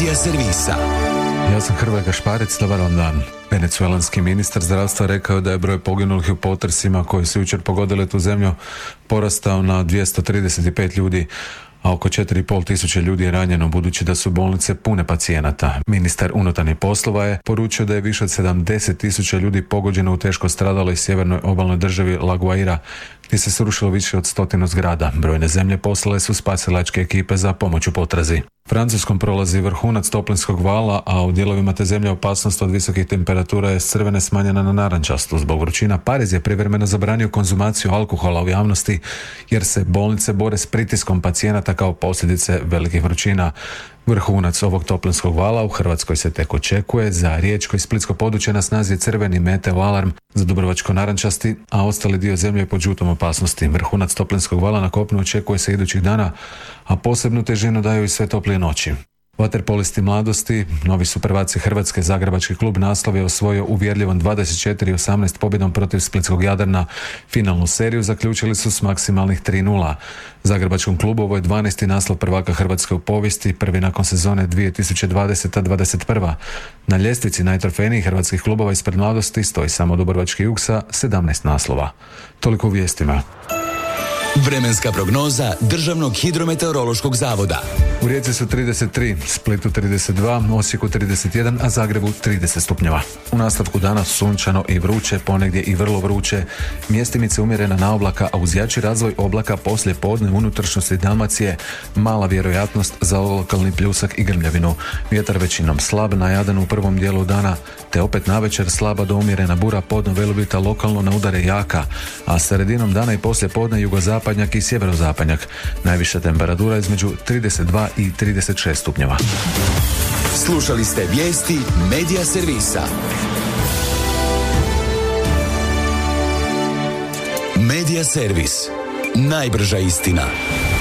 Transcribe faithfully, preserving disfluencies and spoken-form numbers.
Medija servisa. Ja sam Hrvoje Gašparec, dobar vam dan. Venecuelanski ministar zdravstva rekao da je broj poginulih u potresima koji su jučer pogodili tu zemlju porastao na dvjesto trideset pet ljudi, a oko četiri i pol tisuće ljudi je ranjeno budući da su bolnice pune pacijenata. Ministar unutarnjih poslova je poručio da je više od sedamdeset tisuća ljudi pogođeno u teško stradaloj sjevernoj obalnoj državi La Guaira, gdje se srušilo više od stotinu zgrada. Brojne zemlje poslale su spasilačke ekipe za pomoć u potrazi. Francuskom prolazi vrhunac toplinskog vala, a u dijelovima te zemlje opasnost od visokih temperatura je s crvene smanjena na narančastu. Zbog vrućina Pariz je privremeno zabranio konzumaciju alkohola u javnosti jer se bolnice bore s pritiskom pacijenata kao posljedice velikih vrućina. Vrhunac ovog toplinskog vala u Hrvatskoj se tek očekuje. Za riječko i splitsko područje na snazi je crveni meteo alarm, za dubrovačko narančasti, a ostali dio zemlje je pod žutom opasnosti. Vrhunac toplinskog vala na kopnu očekuje se idućih dana, a posebnu težinu daju i sve toplije noći. Vaterpolisti mladosti, novi su prvaci Hrvatske. Zagrebački klub naslov je osvojio uvjerljivom dvadeset četiri osamnaest pobjedom protiv splitskog Jadrana. Finalnu seriju zaključili su s maksimalnih tri nula. Zagrebačkom klubu ovo je dvanaesti naslov prvaka Hrvatske u povijesti, prvi nakon sezone dvije tisuće dvadeseta dvadeset prva. Na ljestvici najtrofejnijih hrvatskih klubova ispred mladosti stoji samo Dubrovački Jug sa sedamnaest naslova. Toliko u vijestima. Vremenska prognoza Državnog hidrometeorološkog zavoda. U Rijeci su trideset tri, Splitu trideset dva, Osijeku trideset jedan, a Zagrebu trideset stupnjeva. U nastavku dana sunčano i vruće, ponegdje i vrlo vruće. Mjestimice umjerena na oblaka, a uz jači razvoj oblaka poslije podne u unutrašnjosti Dalmacije mala vjerojatnost za lokalni pljusak i grmljavinu. Vjetar većinom slab na Jadranu u prvom dijelu dana, te opet navečer slaba do umjerena bura, podno Velebita lokalno na udare jaka, a sredinom dana i poslije podne jugozapadnjak i sjeverozapadnjak. Najviša temperatura između trideset dva i trideset šest stupnjeva. Slušali ste vijesti Medija servisa. Medija servis. Najbrža istina.